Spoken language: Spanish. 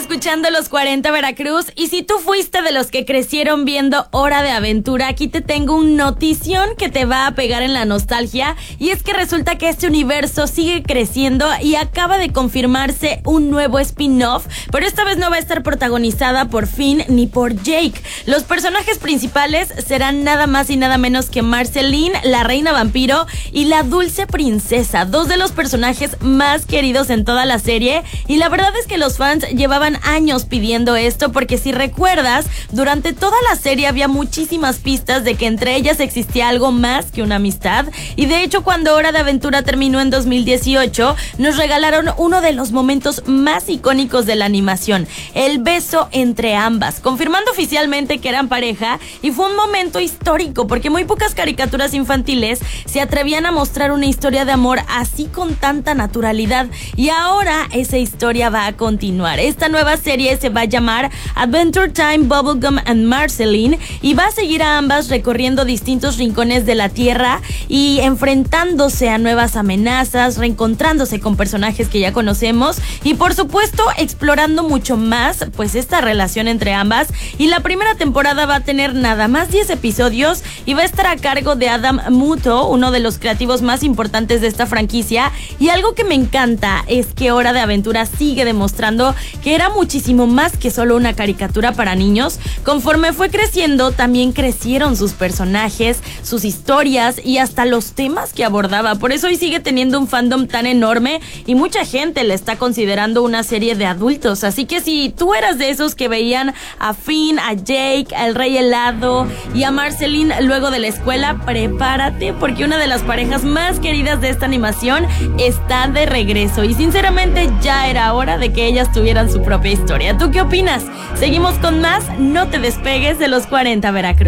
escuchando Los 40 Veracruz, y si tú fuiste de los que crecieron viendo Hora de Aventura, aquí te tengo un notición que te va a pegar en la nostalgia, y es que resulta que este universo sigue creciendo y acaba de confirmarse un nuevo spin-off, pero esta vez no va a estar protagonizada por Finn ni por Jake. Los personajes principales serán nada más y nada menos que Marceline, la reina vampiro, y la dulce princesa, dos de los personajes más queridos en toda la serie, y la verdad es que los fans llevaban años pidiendo esto, porque si recuerdas, durante toda la serie había muchísimas pistas de que entre ellas existía algo más que una amistad, y de hecho cuando Hora de Aventura terminó en 2018, nos regalaron uno de los momentos más icónicos de la animación, el beso entre ambas, confirmando oficialmente que eran pareja, y fue un momento histórico porque muy pocas caricaturas infantiles se atrevían a mostrar una historia de amor así con tanta naturalidad, y ahora esa historia va a continuar. Esta nueva serie se va a llamar Adventure Time Bubblegum and Marceline, y va a seguir a ambas recorriendo distintos rincones de la Tierra y enfrentándose a nuevas amenazas, reencontrándose con personajes que ya conocemos y por supuesto explorando mucho más pues esta relación entre ambas. Y la primera temporada va a tener nada más 10 episodios y va a estar a cargo de Adam Muto, uno de los creativos más importantes de esta franquicia, y algo que me encanta es que Hora de Aventura sigue demostrando que era muchísimo más que solo una caricatura para niños. Conforme fue creciendo, también crecieron sus personajes, sus historias y hasta los temas que abordaba. Por eso hoy sigue teniendo un fandom tan enorme y mucha gente la está considerando una serie de adultos. Así que si tú eras de esos que veían a Finn, a Jake, al Rey Helado y a Marceline luego de la escuela, prepárate porque una de las parejas más queridas de esta animación está de regreso, y sinceramente ya era hora de que ellas tuvieran su propia historia. ¿Tú qué opinas? Seguimos con más, no te despegues de Los 40 Veracruz.